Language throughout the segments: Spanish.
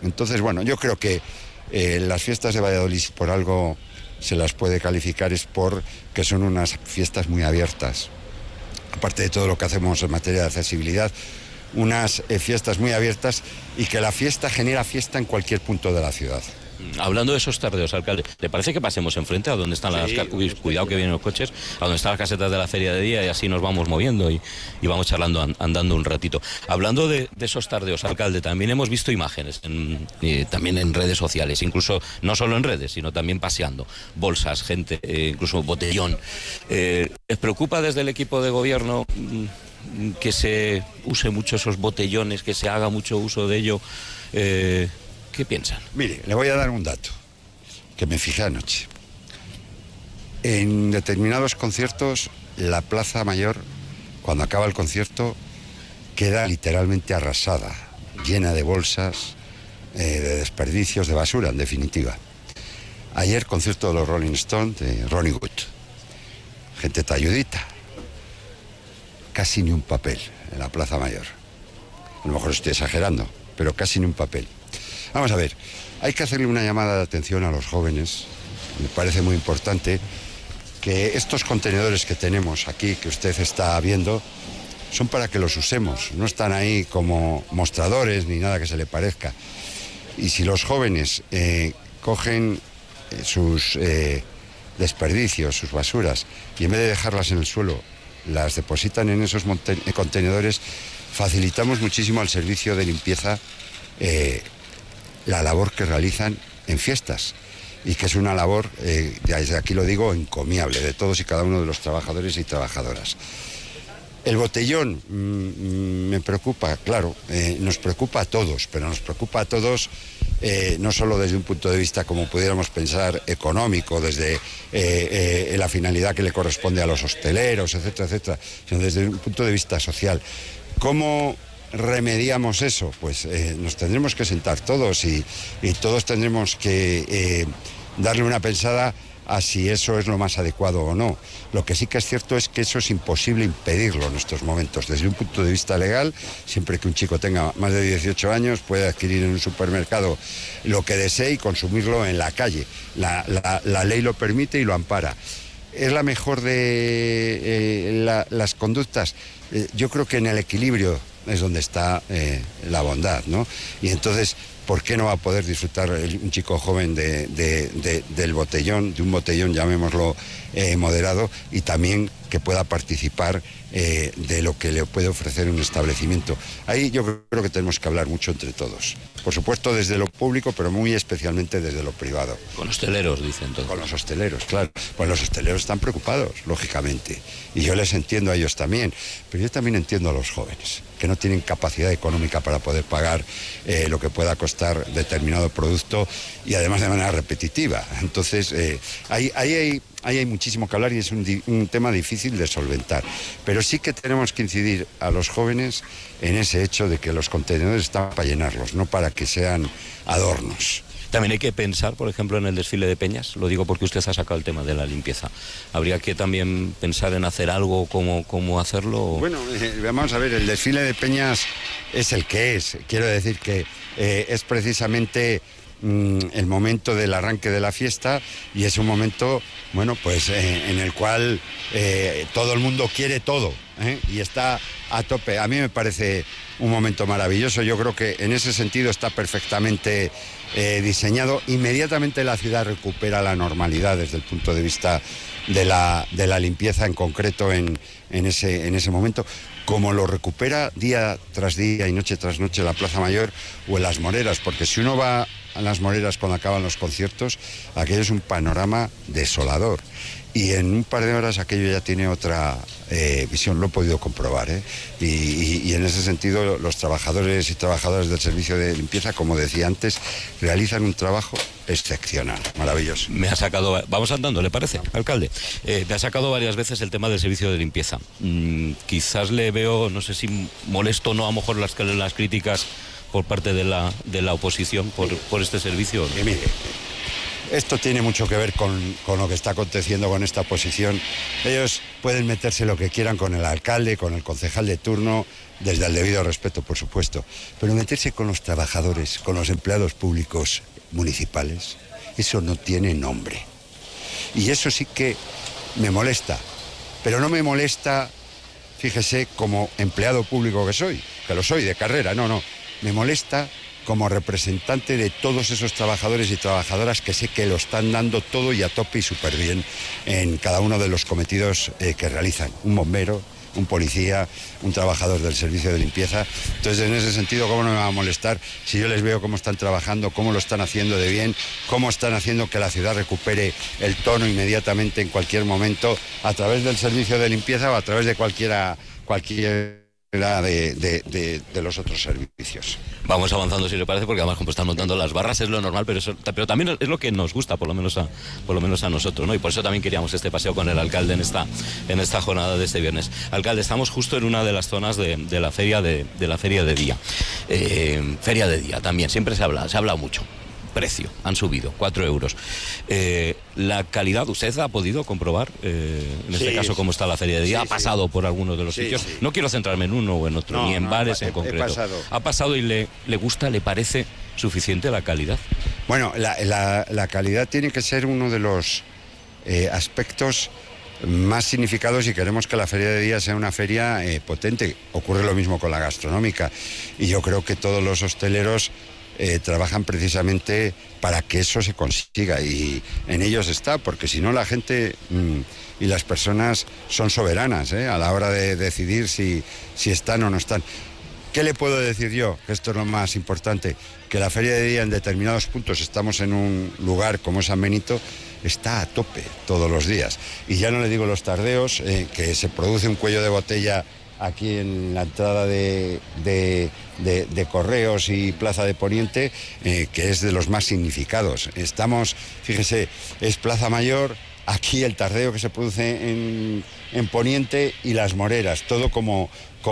Entonces, bueno, yo creo que las fiestas de Valladolid, por algo se las puede calificar, es porque son unas fiestas muy abiertas. Aparte de todo lo que hacemos en materia de accesibilidad, unas fiestas muy abiertas y que la fiesta genera fiesta en cualquier punto de la ciudad. Hablando de esos tardeos, alcalde, ¿le parece que pasemos enfrente a donde están las... Cuidado que vienen los coches, a donde están las casetas de la feria de día, y así nos vamos moviendo y vamos charlando, andando un ratito? Hablando de esos tardeos, alcalde, también hemos visto imágenes, también en redes sociales, incluso no solo en redes, sino también paseando, bolsas, gente, incluso botellón. ¿Les preocupa desde el equipo de gobierno que se use mucho esos botellones, que se haga mucho uso de ello? ¿Qué piensan? Mire, le voy a dar un dato que me fijé anoche. En determinados conciertos, la Plaza Mayor, cuando acaba el concierto, queda literalmente arrasada, llena de bolsas, de desperdicios, de basura, en definitiva. Ayer, concierto de los Rolling Stones, de Ronnie Wood. Gente talludita. Casi ni un papel en la Plaza Mayor. A lo mejor estoy exagerando, pero casi ni un papel. Vamos a ver, hay que hacerle una llamada de atención a los jóvenes. Me parece muy importante que estos contenedores que tenemos aquí, que usted está viendo, son para que los usemos. No están ahí como mostradores ni nada que se le parezca. Y si los jóvenes cogen sus desperdicios, sus basuras, y en vez de dejarlas en el suelo, las depositan en esos contenedores, facilitamos muchísimo al servicio de limpieza la labor que realizan en fiestas, y que es una labor, desde aquí lo digo, encomiable de todos y cada uno de los trabajadores y trabajadoras. El botellón me preocupa, claro, nos preocupa a todos, pero nos preocupa a todos no solo desde un punto de vista, como pudiéramos pensar, económico, desde la finalidad que le corresponde a los hosteleros, etcétera, etcétera, sino desde un punto de vista social. ¿Cómo remediamos eso? Pues nos tendremos que sentar todos y todos tendremos que darle una pensada a si eso es lo más adecuado o no. Lo que sí que es cierto es que eso es imposible impedirlo en estos momentos. Desde un punto de vista legal, siempre que un chico tenga más de 18 años, puede adquirir en un supermercado lo que desee y consumirlo en la calle. La ley lo permite y lo ampara. ¿Es la mejor de las conductas? Yo creo que en el equilibrio es donde está la bondad, ¿no? Y entonces, ¿por qué no va a poder disfrutar un chico joven del botellón, de un botellón, llamémoslo, moderado, y también que pueda participar de lo que le puede ofrecer un establecimiento? Ahí yo creo que tenemos que hablar mucho entre todos. Por supuesto desde lo público, pero muy especialmente desde lo privado. Con hosteleros, dicen todos. Con los hosteleros, claro. Pues los hosteleros están preocupados, lógicamente. Y yo les entiendo a ellos también. Pero yo también entiendo a los jóvenes, que no tienen capacidad económica para poder pagar lo que pueda costar determinado producto, y además de manera repetitiva. Entonces, ahí hay muchísimo que hablar, y es un tema difícil de solventar. Pero sí que tenemos que incidir a los jóvenes en ese hecho de que los contenedores están para llenarlos, no para que sean adornos. También hay que pensar, por ejemplo, en el desfile de peñas. Lo digo porque usted ha sacado el tema de la limpieza. ¿Habría que también pensar en hacer algo, cómo hacerlo? Bueno, vamos a ver, el desfile de peñas es el que es. Quiero decir que es precisamente el momento del arranque de la fiesta, y es un momento, bueno, pues en el cual todo el mundo quiere todo, y está a tope. A mí me parece un momento maravilloso. Yo creo que en ese sentido está perfectamente diseñado. Inmediatamente la ciudad recupera la normalidad desde el punto de vista de la limpieza, en concreto en ese momento, como lo recupera día tras día y noche tras noche la Plaza Mayor o en las Moreras, porque si uno va a las Moreras cuando acaban los conciertos, aquello es un panorama desolador. Y en un par de horas aquello ya tiene otra visión, lo he podido comprobar, y en ese sentido los trabajadores y trabajadoras del servicio de limpieza, como decía antes, realizan un trabajo excepcional, maravilloso. Me ha sacado, vamos andando, ¿le parece, alcalde? Me ha sacado varias veces el tema del servicio de limpieza. Quizás le veo, no sé si molesto o no, a lo mejor las críticas por parte de la oposición por este servicio. Mire, esto tiene mucho que ver con lo que está aconteciendo con esta oposición. Ellos pueden meterse lo que quieran con el alcalde, con el concejal de turno, desde el debido respeto, por supuesto, pero meterse con los trabajadores, con los empleados públicos municipales, eso no tiene nombre. Y eso sí que me molesta, pero no me molesta, fíjese, como empleado público que lo soy de carrera, no, me molesta como representante de todos esos trabajadores y trabajadoras que sé que lo están dando todo y a tope y súper bien en cada uno de los cometidos que realizan. Un bombero, un policía, un trabajador del servicio de limpieza. Entonces, en ese sentido, ¿cómo no me va a molestar si yo les veo cómo están trabajando, cómo lo están haciendo de bien, cómo están haciendo que la ciudad recupere el tono inmediatamente en cualquier momento a través del servicio de limpieza o a través de cualquiera de los otros servicios? Vamos avanzando, si le parece, porque además como están montando las barras es lo normal, pero también es lo que nos gusta, por lo menos a nosotros, ¿no? Y por eso también queríamos este paseo con el alcalde en esta jornada de este viernes. Alcalde, estamos justo en una de las zonas de la feria de día. Feria de día también, siempre se ha hablado mucho. Precio, han subido, 4 euros. La calidad, ¿usted ha podido comprobar, en este caso, cómo está la feria de día? ¿Ha pasado por algunos de los sitios? Sí. No quiero centrarme en uno o en otro, ni en bares en concreto. ¿Ha pasado y le gusta, le parece suficiente la calidad? Bueno, la calidad tiene que ser uno de los aspectos más significados si queremos que la feria de día sea una feria potente. Ocurre lo mismo con la gastronómica. Y yo creo que todos los hosteleros trabajan precisamente para que eso se consiga, y en ellos está, porque si no la gente y las personas son soberanas a la hora de decidir si están o no están. ¿Qué le puedo decir yo? Que esto es lo más importante, que la feria de día en determinados puntos, estamos en un lugar como San Benito, está a tope todos los días. Y ya no le digo los tardeos, que se produce un cuello de botella aquí en la entrada de Correos y Plaza de Poniente, que es de los más significados. Estamos, fíjese, es Plaza Mayor, aquí el tardeo que se produce en Poniente y las Moreras, todo como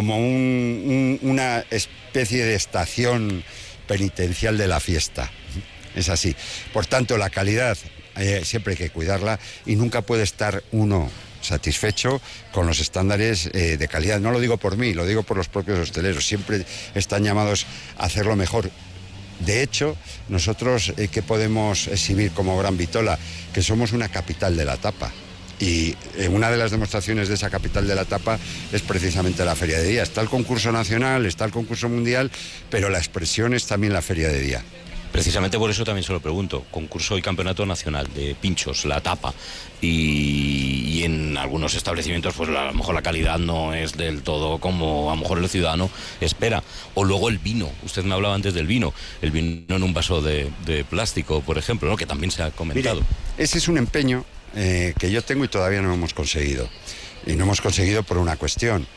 una especie de estación penitencial de la fiesta. Es así. Por tanto, la calidad siempre hay que cuidarla y nunca puede estar uno satisfecho con los estándares de calidad. No lo digo por mí, lo digo por los propios hosteleros. Siempre están llamados a hacerlo mejor. De hecho, nosotros que podemos exhibir como Gran Vitola, que somos una capital de la tapa. Y una de las demostraciones de esa capital de la tapa es precisamente la Feria de Día. Está el concurso nacional, está el concurso mundial, pero la expresión es también la Feria de Día. Precisamente por eso también se lo pregunto. Concurso y campeonato nacional de pinchos, la tapa. Y en algunos establecimientos pues a lo mejor la calidad no es del todo como a lo mejor el ciudadano espera. O luego el vino. Usted me hablaba antes del vino. El vino en un vaso de plástico, por ejemplo, ¿no? Que también se ha comentado. Mire, ese es un empeño que yo tengo y todavía no hemos conseguido. Y no hemos conseguido por una cuestión.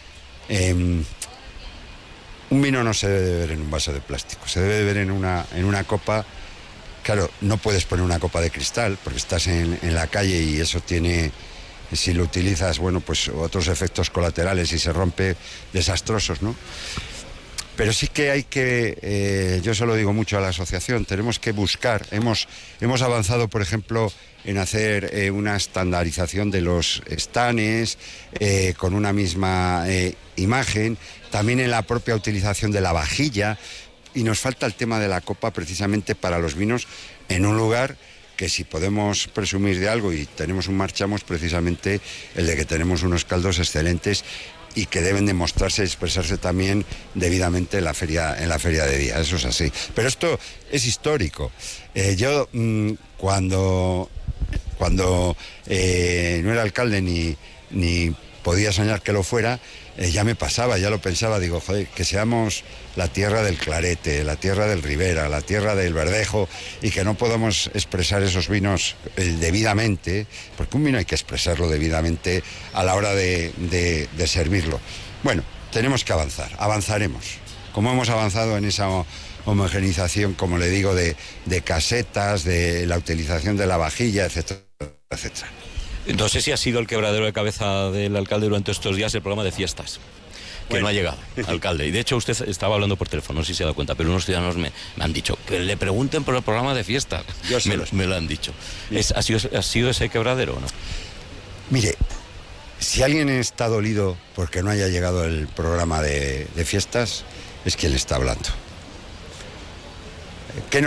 Un vino no se debe de beber en un vaso de plástico, se debe de beber en una copa. Claro, no puedes poner una copa de cristal porque estás en la calle y eso tiene, si lo utilizas, bueno, pues otros efectos colaterales y se rompe, desastrosos, ¿no? Pero sí que hay que, yo se lo digo mucho a la asociación, tenemos que buscar, hemos avanzado, por ejemplo, en hacer una estandarización de los estanes con una misma imagen, también en la propia utilización de la vajilla, y nos falta el tema de la copa precisamente para los vinos en un lugar que, si podemos presumir de algo y tenemos un marchamos, precisamente el de que tenemos unos caldos excelentes y que deben demostrarse y expresarse también debidamente en la feria de día. Eso es así. Pero esto es histórico. Yo cuando no era alcalde ni podía soñar que lo fuera, ya me pasaba, ya lo pensaba, digo, joder, que seamos la tierra del clarete, la tierra del Ribera, la tierra del Verdejo, y que no podamos expresar esos vinos debidamente, porque un vino hay que expresarlo debidamente a la hora de servirlo. Bueno, tenemos que avanzar, avanzaremos, como hemos avanzado en esa homogeneización, como le digo, de casetas, de la utilización de la vajilla, etcétera, etcétera. No sé si ha sido el quebradero de cabeza del alcalde durante estos días el programa de fiestas, que no ha llegado, alcalde. Y de hecho usted estaba hablando por teléfono, no sé si se ha dado cuenta, pero unos ciudadanos me han dicho que le pregunten por el programa de fiestas. Me lo han dicho. ¿Ha sido ese quebradero o no? Mire, Si alguien está dolido porque no haya llegado el programa de fiestas, es quien le está hablando. ¿Qué nos